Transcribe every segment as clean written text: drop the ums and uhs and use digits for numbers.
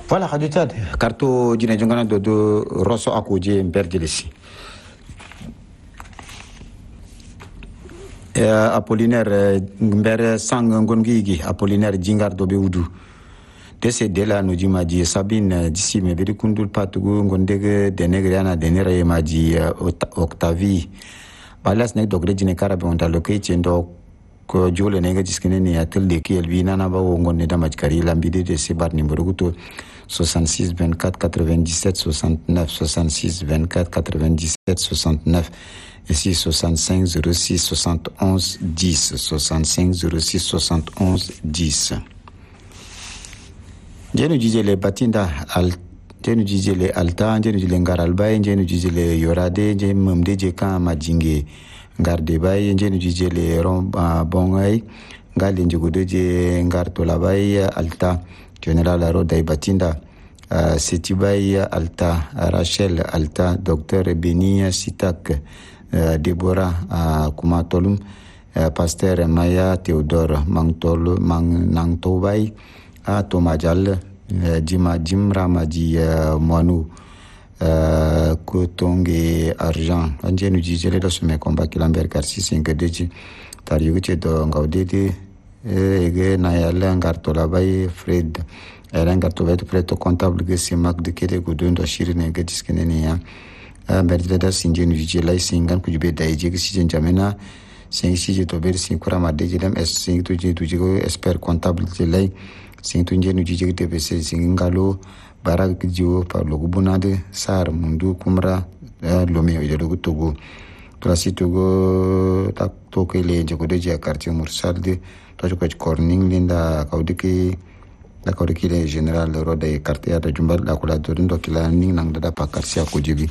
Voilà, Radio Tchad, Karto Djine Djongana de Rosso Akoudje Mberdelesi. Apollinaire Mbere Sang Ngongigi, Apollinaire Djingar Dobe Oudou. Décédé là, nous dit Madi Sabine d'ici, mais Bedi Kundul Patougou, Ngondege, Denegriana, Denera Madi Octavie. Balas Nek Dogre Djine Karabe, on t'a loqué, donc. Ko jole nega jiskene ni atel de ki elbi nana ba wongo ne da majkari lambide de sebar numéro guto 66 24 97 69 66 24 97 69 ici 65 06 71 10 65 06 71 10. Jenu jije le batinda al jenu jije le alta jenu jile ngaralbay jenu jije le yorade jenu mamde je kan majinge garde bay njenu jije le rom bongay ngali njugude je ngar to labay alta general roday batinda setibay alta Rachel alta docteur Benia Sitak Deborah Kumatolum pasteur Maya Theodore Mangtol Nangtobay Tomajal Jima Jimra Maji Moanou Kotonge argent anjenu jijele do sume komba kilamber karsi singedeji tariyuche do ngaudede ege na yale ngarto labai Fred era ngarto veto preto comptable ge simak de kede godondo shirine ge diskenene ya berdile da sinjenu jijele singan kujube daije ge sijen jamena singi to ber sinkura madeje dem es singi to je tujigo expert comptable jelai singi to njenu jijege tbc singalo barak jiwo par logo bunade sar mundu kumra lomi o logo togo klasi togo tak tokele jogo de quartier mursalde to ko corning linda kawdiki la kawdiki le general rode quartier da jumbal la kula do ndo kila ning nang da pa karsia ko jibi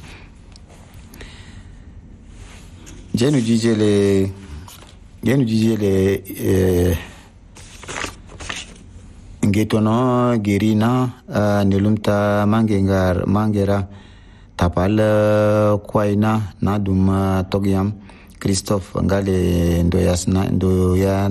jenu jijele ngetono gerina nelumta mangera tapal kwaina nadum togyam Christophe ngale ndoya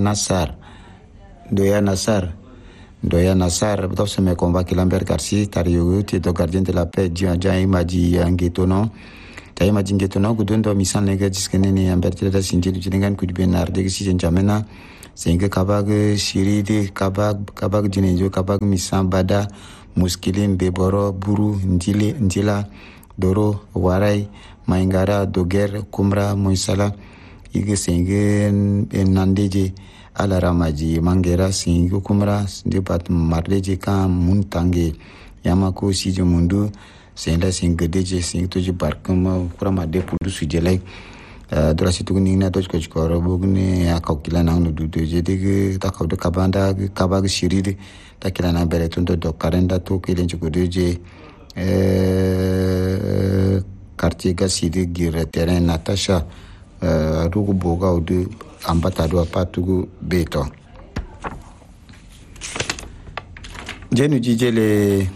nasar to se me combat kilamber karsi tariyo ti do gardien de la paix jai maji ngetono tay maji ngetono gudondo misan lega jiskene ni amberti da sinjidu jingan kujbenar de si jamena sehingga kabag shiridi kabag jinejo kabag misan bada muskilin beboro buru njila doro warai maingara doger kumra moisala ige sehingga nandeje ala ramaji mangera sehingga kumra depat mardeje ka muntange yamako sijo mundu sehingga deje sehingga toje barkama kurama de pudu sujelai dora situ ning na doj ko robugne akokila na no du de de ta ko de kabanda kabag shiride ta kila na bere tundo do karenda to kile njugo de quartier gaside gire terrain Natasha rugu boga o de ambata do patugu beto jenu jile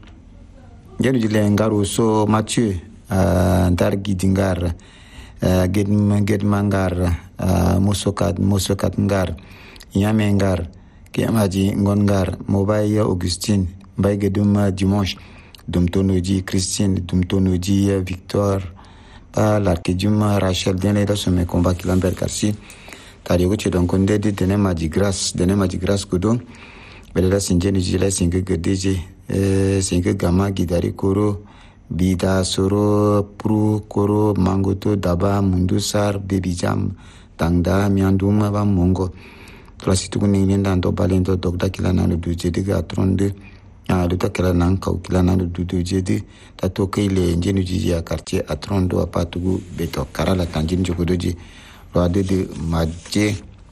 ngaro so Mathieu ndar gidingar Gedmangar Mosokat Ngar Yamengar Kiamaji Ngongar Mobaya Augustine Baigeduma Dimanche Dumtonoji Christine Dumtonoji Victor Larkejuma Rachel Dene da some combat kilamber karsi tariuche don konde de Denemaji Grace Kudo Bela Sinjeni Jila Singe Gedeje Singe Gama Gidari Koro Bida Soro Pru Koro Mangoto Daba Mundusar Bebijam Tangda Mianduma Ba Mongo Klasitu Kuning Dando Balento Dokda Kilana du Jediga Tronde Luta Kilana Kau Kilana du Jedi Tato Kele Njenu Jiji quartier Atrondo Apatugu Beto Karala Tanjin Jogodoji Roade de Madje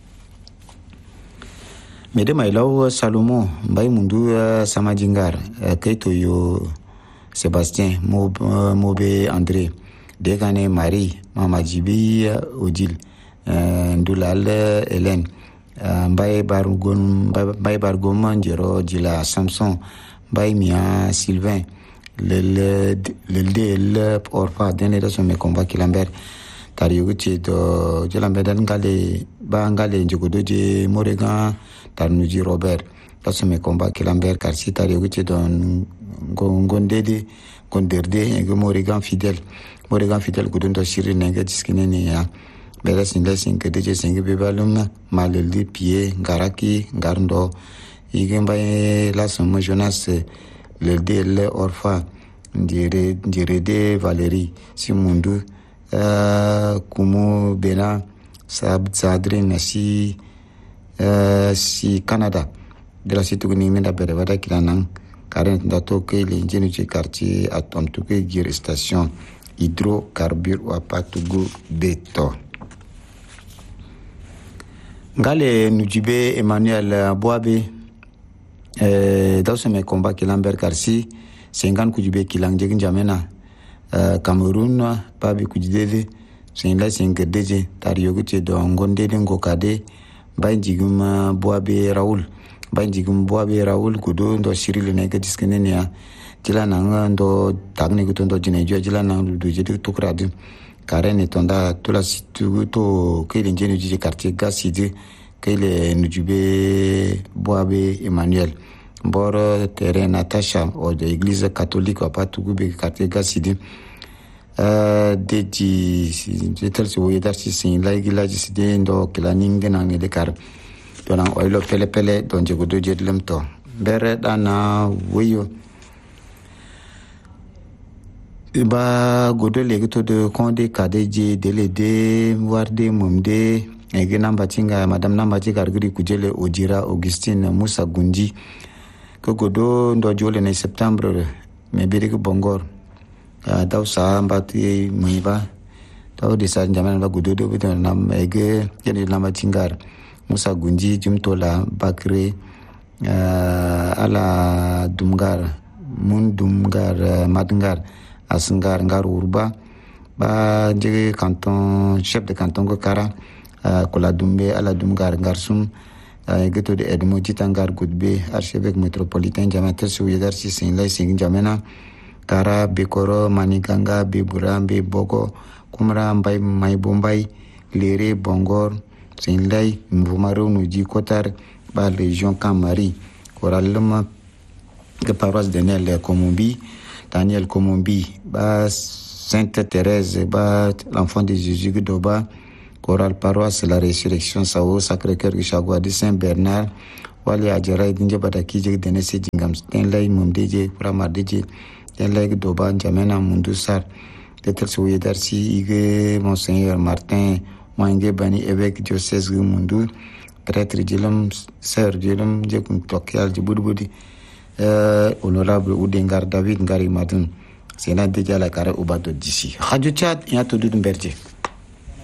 Mede Mailaw Salomo Mbai Mundu Samajingar Kaito yo Sébastien Mobe André Degane Marie Mama Jibi Odile Ndulal Hélène Mbaye Bargom Njero Jila Samson Mbaye Mia Sylvain le Orfa Dene da some combat Kilambert Tariyuchi do Jelambert Ngale Njogodoje Moregan Tarnuji Robert da some combat Kilambert Karsita Tariyuchi don ngondede gonderde ege Morigan Fidel gudundo shiri nenge diskineni ya bela sinle sinke deje singe bebalum maleli pie ngaraki ngarndo ige mbaye la somo Jonas le le orfa ndire de Valérie Simundu kumu bena sadrin si Canada de la situguni menda bere wada kilanang karen dato ke le njenu ci quartier atom to ke gir station hydrocarbure wa patugu beto ngale nujibe Emmanuel Boabe dawse me combat kilamber karsi sengan kujube kilang jegin jamena Cameroun pabi kujideve senla sengedeje tariyogute do ngondede ngokade banjigum Boabe Raoul kudo ndo shirili nega diskenenia jila nanga ndo tagne kuto ndo jinejo jila nanga ludu jedi tokradi karene tonda tula situ to kele njeni jiji quartier gasidi kele nujube Boabe Emmanuel boro terrain Natacha o de église catholique wa patugube quartier gasidi deji jetel se woyedar si sin la iglaji side ndo kila ninge nange de kar donan oilo pele don jego do jedlem to bere dana woyo ba godo legi to de konde kadeje delede warde mumde ege namba tinga madame namba tinga gri kujele Ojira Augustine Musa Gunji ko godo ndo jole ne septembre me biri ko bongor daw sa mbati muiba daw de sa jamana ba godo do bitan nam ege yene namba tingar Musa Gunji Jumtola Bakre ala Dumgar Mundumgar Madngar Asengar Ngar Urba ba jege canton chef de canton ko kara kola Dumbe ala Dumgar Ngarsum geto de Edmo Jitangar Gudbe archevêque métropolitain Jamatel Souyedar si Sinlay Sing Jamena Kara Bekoro Maniganga Beburambe Boko Kumra Mbay May Bombay Lere Bongor Sinlay Mvumaro Nuji Kotar ba région Kamari Koralema de paroisse de Nel Komombi Daniel Komombi ba Sainte Thérèse ba l'enfant de Jésus Doba Choral paroisse la résurrection Sao Sacré-Cœur Gishagwa de Saint-Bernard wali ajara dinje badaki je denese jingam Stenlay Mumdeje Pramar Deje Stenlay Doba Jamena Mundusar Tetel Souyedar si ige Monseigneur Martin Mange Bani évêque diocèse Mundu prêtre Djelem sœur Djelem Djekum Tokyal Djibouti honorable Oudengar David Ngari Madun Sénat Deja la Kare Obato d'ici Radio Tchad et à tout le monde.